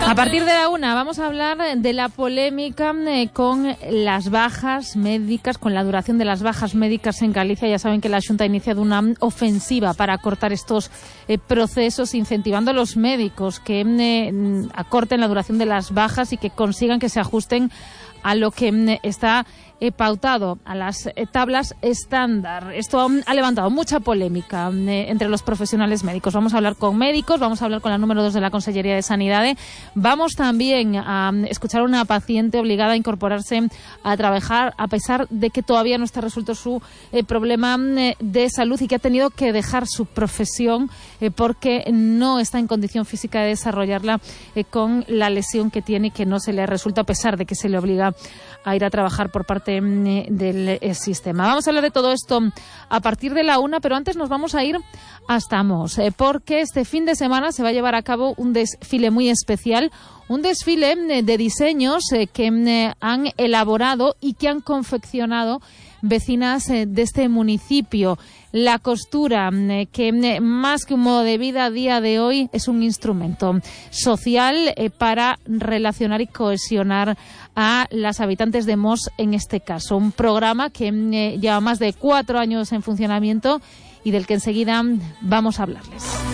A partir de la 1 vamos a hablar de la polémica con las bajas médicas, con la duración de las bajas médicas en Galicia. Ya saben que la Xunta ha iniciado una ofensiva para acortar estos procesos, incentivando a los médicos que acorten la duración de las bajas y que consigan que se ajusten a lo que está pautado, a las tablas estándar. Esto ha levantado mucha polémica entre los profesionales médicos. Vamos a hablar con médicos, vamos a hablar con la número 2 de la Consellería de Sanidade. Vamos también a escuchar a una paciente obligada a incorporarse a trabajar a pesar de que todavía no está resuelto su problema de salud y que ha tenido que dejar su profesión porque no está en condición física de desarrollarla con la lesión que tiene y que no se le resuelta a pesar de que se le obliga a ir a trabajar por parte del sistema. Vamos a hablar de todo esto a partir de la 1, pero antes nos vamos a ir hasta Mos, porque este fin de semana se va a llevar a cabo un desfile muy especial, un desfile de diseños que han elaborado y que han confeccionado vecinas de este municipio. La costura, que más que un modo de vida a día de hoy es un instrumento social para relacionar y cohesionar a las habitantes de Mos en este caso. Un programa que lleva más de 4 años en funcionamiento y del que enseguida vamos a hablarles.